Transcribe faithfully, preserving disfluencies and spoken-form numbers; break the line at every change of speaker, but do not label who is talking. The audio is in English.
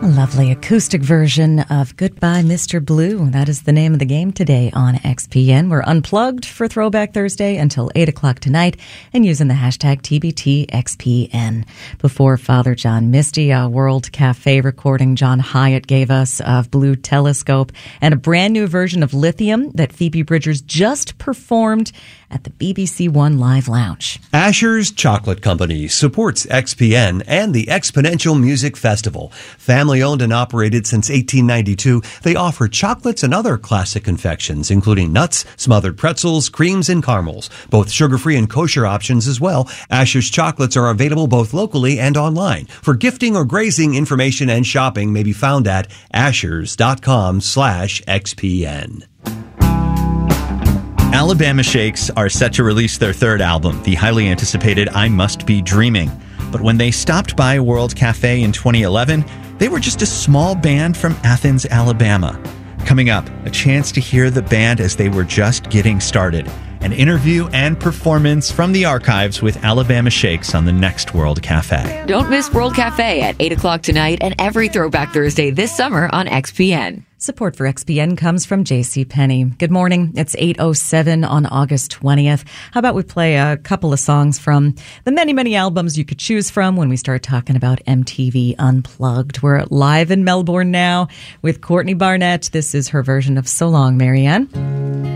A lovely acoustic version of Goodbye, Mister Blue. That is the name of the game today on X P N. We're unplugged for Throwback Thursday until eight o'clock tonight and using the hashtag T B T X P N. Before Father John Misty, a World Cafe recording John Hyatt gave us of Blue Telescope, and a brand new version of Lithium that Phoebe Bridgers just performed at the B B C One Live Lounge.
Asher's Chocolate Company supports X P N and the Exponential Music Festival. Family owned and operated since eighteen ninety-two, they offer chocolates and other classic confections, including nuts, smothered pretzels, creams, and caramels. Both sugar-free and kosher options as well. Asher's chocolates are available both locally and online. For gifting or grazing, information and shopping may be found at ashers.com slash XPN.
Alabama Shakes are set to release their third album, the highly anticipated I Must Be Dreaming. But when they stopped by World Cafe in twenty eleven, they were just a small band from Athens, Alabama. Coming up, a chance to hear the band as they were just getting started. An interview and performance from the archives with Alabama Shakes on the next World Cafe.
Don't miss World Cafe at eight o'clock tonight and every Throwback Thursday this summer on X P N.
Support for X P N comes from JCPenney. Good morning. It's eight oh seven on August twentieth. How about we play a couple of songs from the many, many albums you could choose from when we start talking about M T V Unplugged. We're live in Melbourne now with Courtney Barnett. This is her version of So Long, Marianne.